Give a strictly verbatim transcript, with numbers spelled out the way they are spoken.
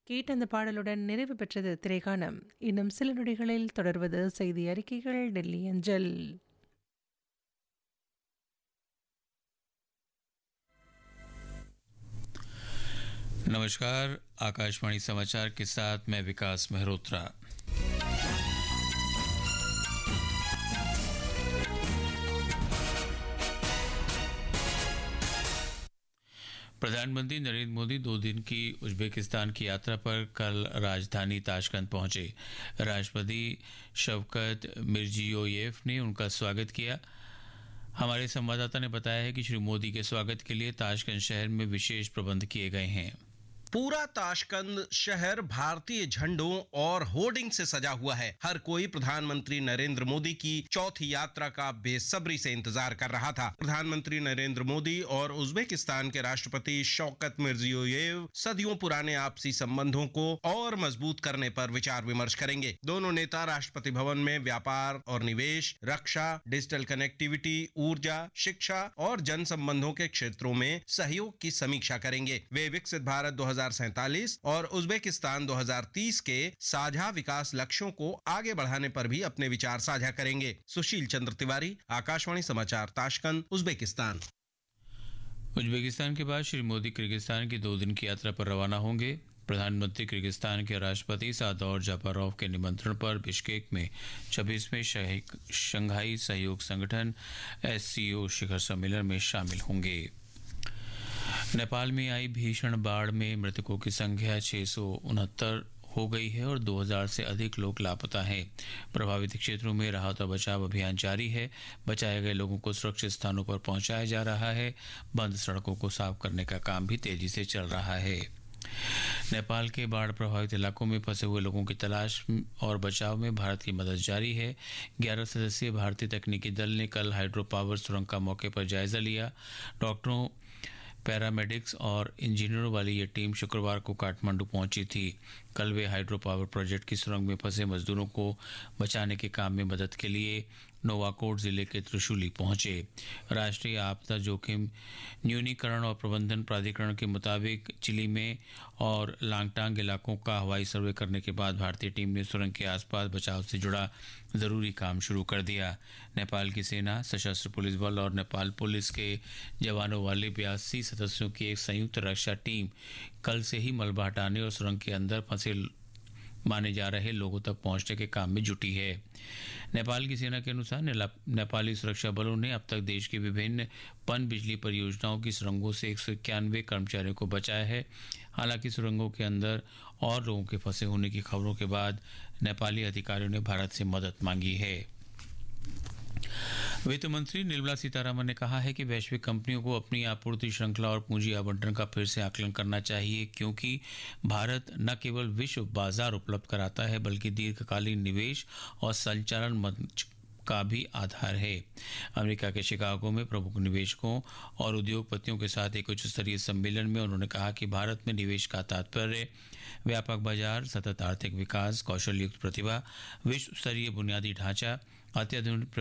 கேட்ட அந்த பாடலுடன் நிறைவு பெற்றது திரைக்காணம். இன்னும் சில நொடிகளில் தொடர்வது செய்தி அறிக்கைகள் டெல்லி அஞ்சல். नमस्कार, आकाशवाणी समाचार के साथ मैं विकास मेहरोत्रा। प्रधानमंत्री नरेंद्र मोदी दो दिन की उज्बेकिस्तान की यात्रा पर कल राजधानी ताशकंद पहुंचे। राष्ट्रपति शवकत मिर्जियोयेव ने उनका स्वागत किया। हमारे संवाददाता ने बताया है कि श्री मोदी के स्वागत के लिए ताशकंद शहर में विशेष प्रबंध किए गए हैं। पूरा ताशकंद शहर भारतीय झंडों और होर्डिंग से सजा हुआ है। हर कोई प्रधानमंत्री नरेंद्र मोदी की चौथी यात्रा का बेसब्री से इंतजार कर रहा था। प्रधानमंत्री नरेंद्र मोदी और उज्बेकिस्तान के राष्ट्रपति शौकत मिर्जियोयेव सदियों पुराने आपसी संबंधों को और मजबूत करने पर विचार विमर्श करेंगे। दोनों नेता राष्ट्रपति भवन में व्यापार और निवेश, रक्षा, डिजिटल कनेक्टिविटी, ऊर्जा, शिक्षा और जन संबंधों के क्षेत्रों में सहयोग की समीक्षा करेंगे। वे विकसित भारत दो हजार सैंतालीस और उज्बेकिस्तान दो हजार तीस के साझा विकास लक्ष्यों को आगे बढ़ाने पर भी अपने विचार साझा करेंगे। सुशील चंद्र तिवारी, आकाशवाणी समाचार, ताशकंद, उज्बेकिस्तान। उज्बेकिस्तान के बाद श्री मोदी किर्गिस्तान की दो दिन की यात्रा पर रवाना होंगे। प्रधानमंत्री किर्गिस्तान के राष्ट्रपति सादौर जापारोव के निमंत्रण पर बिश्केक में छब्बीसवें शंघाई सहयोग संगठन एस सी ओ शिखर सम्मेलन में शामिल होंगे। नेपाल में आई भीषण बाढ़ में मृतकों की संख्या छह सौ उनहत्तर हो गई है और दो हज़ार से अधिक लोग लापता हैं। प्रभावित क्षेत्रों में राहत और बचाव अभियान जारी है। बचाए गए लोगों को सुरक्षित स्थानों पर पहुंचाया जा रहा है। बंद सड़कों को साफ करने का काम भी तेजी से चल रहा है। नेपाल के बाढ़ प्रभावित इलाकों में फंसे हुए लोगों की तलाश और बचाव में भारत की मदद जारी है। ग्यारह सदस्यीय भारतीय तकनीकी दल ने कल हाइड्रो पावर सुरंग का मौके पर जायजा लिया। डॉक्टरों, पैरामेडिक्स और इंजीनियरों वाली ये टीम शुक्रवार को काठमांडू पहुंची थी। कल वे हाइड्रो पावर प्रोजेक्ट की सुरंग में फंसे मजदूरों को बचाने के काम में मदद के लिए नोवाकोट जिले के त्रिशूली पहुंचे। राष्ट्रीय आपदा जोखिम न्यूनीकरण और प्रबंधन प्राधिकरण के मुताबिक चिली में और लांगटांग इलाकों का हवाई सर्वे करने के बाद भारतीय टीम ने सुरंग के आसपास बचाव से जुड़ा जरूरी काम शुरू कर दिया। नेपाल की सेना, सशस्त्र पुलिस बल और नेपाल पुलिस के जवानों वाले बयासी सदस्यों की एक संयुक्त रक्षा टीम कल से ही मलबा हटाने और सुरंग के अंदर फंसे माने जा रहे लोगों तक पहुंचने के काम में जुटी है। नेपाल की सेना के अनुसार नेपाली सुरक्षा बलों ने अब तक देश की विभिन्न पन बिजली परियोजनाओं की सुरंगों से एक सौ इक्यानवे कर्मचारियों को बचाया है। हालांकि सुरंगों के अंदर और लोगों के फंसे होने की खबरों के बाद नेपाली अधिकारियों ने भारत से मदद मांगी है। वित्त मंत्री निर्मला सीतारमण ने कहा है कि वैश्विक कंपनियों को अपनी आपूर्ति श्रृंखला और पूंजी आवंटन का फिर से आकलन करना चाहिए, क्योंकि भारत न केवल विश्व बाजार उपलब्ध कराता है बल्कि दीर्घकालीन निवेश और संचालन मंच का भी आधार है। अमेरिका के शिकागो में प्रमुख निवेशकों और उद्योगपतियों के साथ एक उच्च स्तरीय सम्मेलन में उन्होंने कहा कि भारत में निवेश का तात्पर्य व्यापक बाजार, सतत आर्थिक विकास, कौशल युक्त प्रतिभा, विश्व स्तरीय बुनियादी ढांचा, अत्याधुनिक